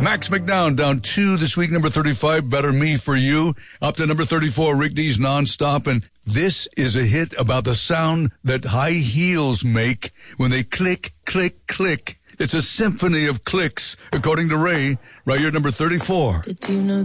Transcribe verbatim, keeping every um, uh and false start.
Max McDowell down two this week, number thirty-five, Better Me For You. Up to number thirty-four, Rick D's Nonstop. And this is a hit about the sound that high heels make when they click, click, click. It's a symphony of clicks, according to Ray, right here at number thirty-four. Did you know